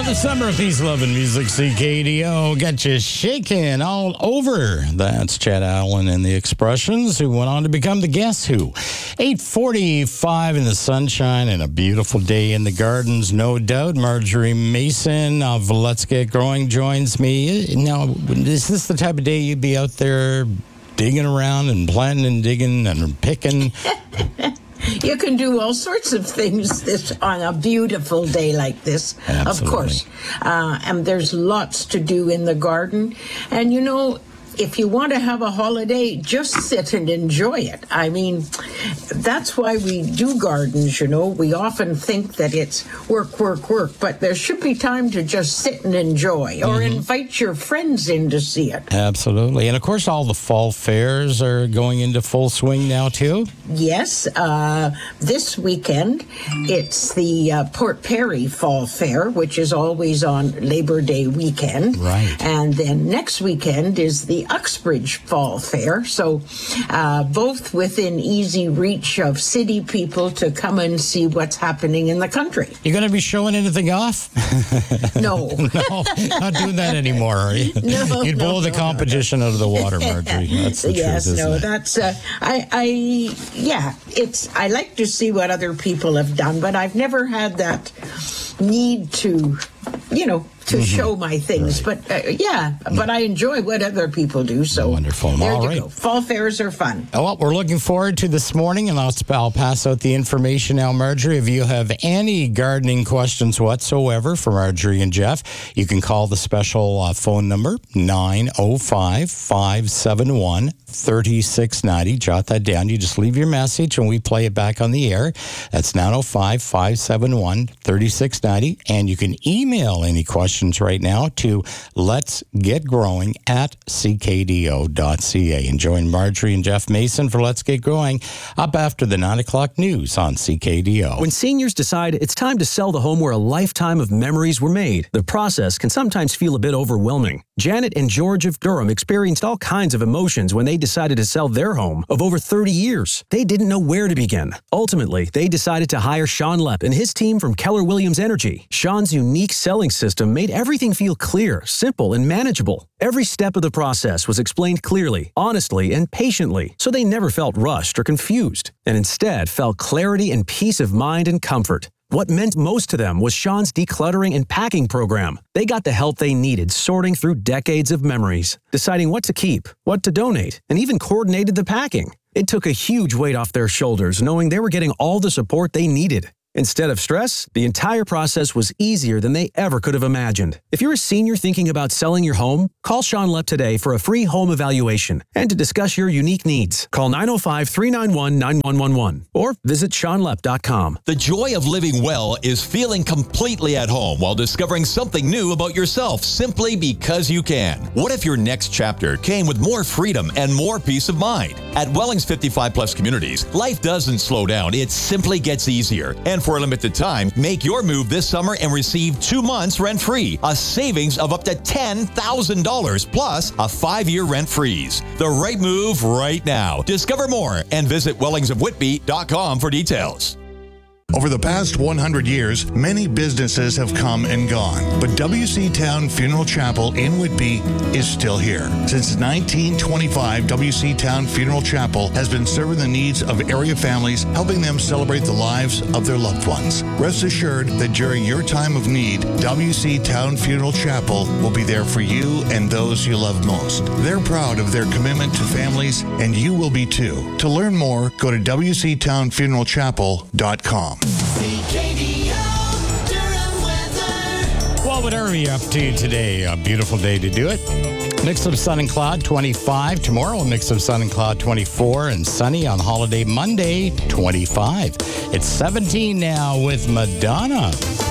Another summer of peace, love, and music. CKDO got you shaking all over. That's Chad Allen and the Expressions, who went on to become the Guess Who. 8:45 in the sunshine and a beautiful day in the gardens, no doubt. Marjorie Mason of Let's Get Growing joins me. Now, is this the type of day you'd be out there digging around and planting and digging and picking? You can do all sorts of things on a beautiful day like this. Absolutely. Of course. And there's lots to do in the garden. And, you know, if you want to have a holiday, just sit and enjoy it. I mean, that's why we do gardens, you know. We often think that it's work, work, work, but there should be time to just sit and enjoy or invite your friends in to see it. Absolutely. And, of course, all the fall fairs are going into full swing now, too. Yes, this weekend, it's the Port Perry Fall Fair, which is always on Labor Day weekend. Right. And then next weekend is the Uxbridge Fall Fair. So both within easy reach of city people to come and see what's happening in the country. You going to be showing anything off? No. No, not doing that anymore, are you? No, You'd blow no, the no, competition out of the water, Marjorie. That's the Yes, truth, isn't it? that's, I like to see what other people have done, but I've never had that need to, to show my things. Right. But I enjoy what other people do. So wonderful. There All you right. go. Fall fairs are fun. Well, we're looking forward to this morning, and I'll pass out the information now, Marjorie. If you have any gardening questions whatsoever for Marjorie and Jeff, you can call the special phone number, 905-571-3690. Jot that down. You just leave your message, and we play it back on the air. That's 905-571-3690. And you can email any questions right now to letsgetgrowing@ckdo.ca. And join Marjorie and Jeff Mason for Let's Get Growing up after the 9 o'clock news on CKDO. When seniors decide it's time to sell the home where a lifetime of memories were made, the process can sometimes feel a bit overwhelming. Janet and George of Durham experienced all kinds of emotions when they decided to sell their home of over 30 years. They didn't know where to begin. Ultimately, they decided to hire Sean Lepp and his team from Keller Williams Energy. Sean's unique selling system made everything feel clear, simple, and manageable. Every step of the process was explained clearly, honestly, and patiently, so they never felt rushed or confused, and instead felt clarity and peace of mind and comfort. What meant most to them was Sean's decluttering and packing program. They got the help they needed sorting through decades of memories, deciding what to keep, what to donate, and even coordinated the packing. It took a huge weight off their shoulders knowing they were getting all the support they needed. Instead of stress, the entire process was easier than they ever could have imagined. If you're a senior thinking about selling your home, call Sean Lepp today for a free home evaluation and to discuss your unique needs. Call 905-391-9111 or visit SeanLepp.com. The joy of living well is feeling completely at home while discovering something new about yourself simply because you can. What if your next chapter came with more freedom and more peace of mind? At Welling's 55 Plus Communities, life doesn't slow down, it simply gets easier. And for a limited time, make your move this summer and receive 2 months rent-free, a savings of up to $10,000 plus a 5-year rent freeze. The right move right now. Discover more and visit wellingsofwhitby.com for details. Over the past 100 years, many businesses have come and gone, but WC Town Funeral Chapel in Whitby is still here. Since 1925, WC Town Funeral Chapel has been serving the needs of area families, helping them celebrate the lives of their loved ones. Rest assured that during your time of need, WC Town Funeral Chapel will be there for you and those you love most. They're proud of their commitment to families, and you will be too. To learn more, go to WCTownFuneralChapel.com. Well, whatever you're up to today, a beautiful day to do it. Mix of sun and cloud, 25. Tomorrow, a mix of sun and cloud, 24. And sunny on holiday Monday, 25. It's 17 now with Madonna.